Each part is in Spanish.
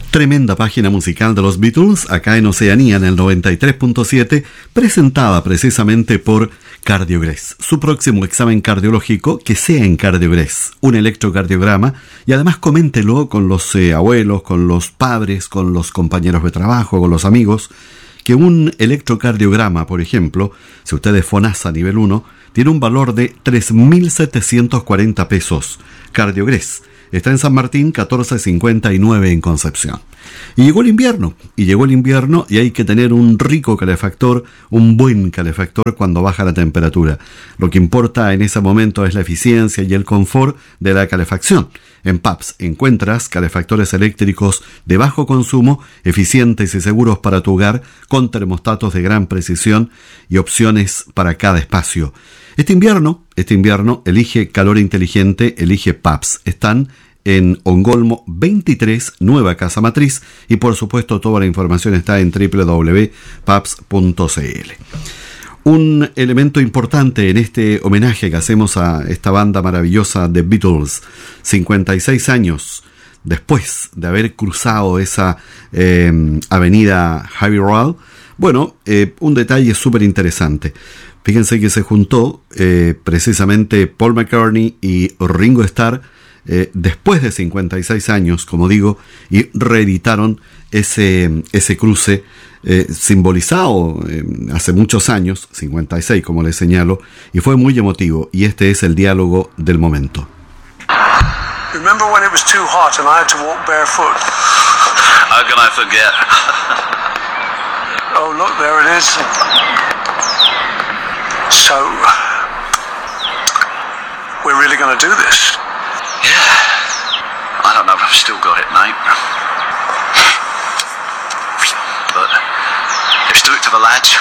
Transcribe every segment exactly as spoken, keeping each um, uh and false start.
Tremenda página musical de los Beatles, acá en Oceanía, en el noventa y tres punto siete, presentada precisamente por Cardiogrés. Su próximo examen cardiológico, que sea en Cardiogrés, un electrocardiograma, y además coméntelo con los eh, abuelos, con los padres, con los compañeros de trabajo, con los amigos, que un electrocardiograma, por ejemplo, si usted es FONASA nivel uno, tiene un valor de tres mil setecientos cuarenta pesos. Cardiogrés está en San Martín, catorce cincuenta y nueve en Concepción. Y llegó el invierno, y llegó el invierno y hay que tener un rico calefactor, un buen calefactor cuando baja la temperatura. Lo que importa en ese momento es la eficiencia y el confort de la calefacción. En P A P S encuentras calefactores eléctricos de bajo consumo, eficientes y seguros para tu hogar, con termostatos de gran precisión y opciones para cada espacio. Este invierno, este invierno, elige calor inteligente, elige P A P S. Están en Ongolmo veintitrés, Nueva Casa Matriz, y por supuesto toda la información está en doble u doble u doble u punto paps punto c l. Un elemento importante en este homenaje que hacemos a esta banda maravillosa de Beatles, cincuenta y seis años después de haber cruzado esa eh, avenida Abbey Road. Bueno, eh, un detalle súper interesante. Fíjense que se juntó eh, precisamente Paul McCartney y Ringo Starr eh, después de cincuenta y seis años, como digo, y reeditaron ese, ese cruce eh, simbolizado eh, hace muchos años, cincuenta y seis como les señalo, y fue muy emotivo, y este es el diálogo del momento. Remember when it was too hot and I had to walk barefoot? How can I forget? Oh, look, there it is. So, we're really going to do this? Yeah. I don't know if I've still got it, mate. But, let's do it to the lads.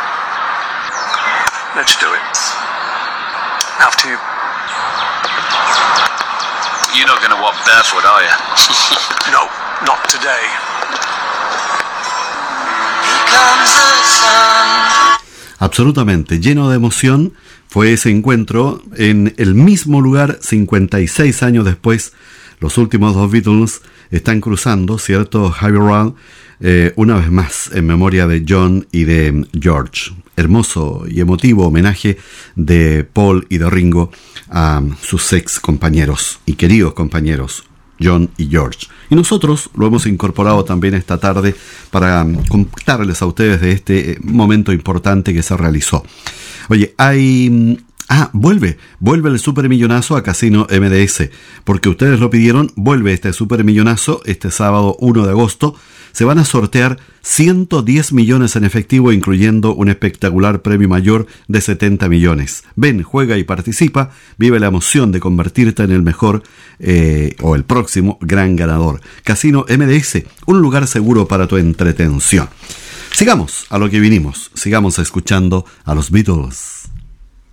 Let's do it. After you. You're not going to walk barefoot, are you? No, not today. Here comes the sun. Absolutamente lleno de emoción fue ese encuentro en el mismo lugar cincuenta y seis años después. Los últimos dos Beatles están cruzando, ¿cierto? Abbey Road, eh, una vez más en memoria de John y de George. Hermoso y emotivo homenaje de Paul y de Ringo a sus ex compañeros y queridos compañeros, John y George. Y nosotros lo hemos incorporado también esta tarde para contarles a ustedes de este momento importante que se realizó. Oye, hay... Ah, vuelve, vuelve el supermillonazo a Casino M D S, porque ustedes lo pidieron. Vuelve este supermillonazo este sábado uno de agosto. Se van a sortear ciento diez millones en efectivo, incluyendo un espectacular premio mayor de setenta millones. Ven, juega y participa, vive la emoción de convertirte en el mejor eh, o el próximo gran ganador. Casino M D S, un lugar seguro para tu entretención. Sigamos a lo que vinimos, sigamos escuchando a los Beatles.